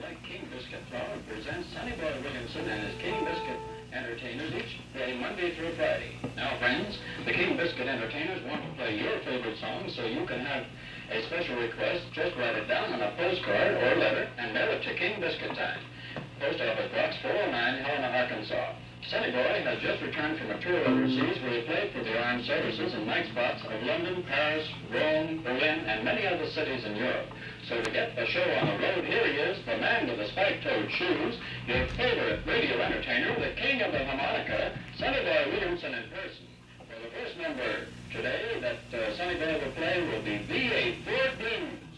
like King Biscuit Flour presents Sonny Boy Williamson and his King Biscuit Entertainers each day, Monday through Friday. Now, friends, the King Biscuit Entertainers want to play your favorite songs, so you can have a special request. Just write it down on a postcard or letter and mail it to King Biscuit Time. Post Office Box 409, Helena, Arkansas. Sonny Boy has just returned from a tour overseas where he played for the armed services in night spots of London, Paris, Rome, Berlin, and many other cities in Europe. So to get the show on the road, here he is, the man with the spike-toed shoes, your favorite radio entertainer, the king of the harmonica, Sonny Boy Williamson in person. For the first number today that Sonny Boy will play will be B.A. Ford Bloom.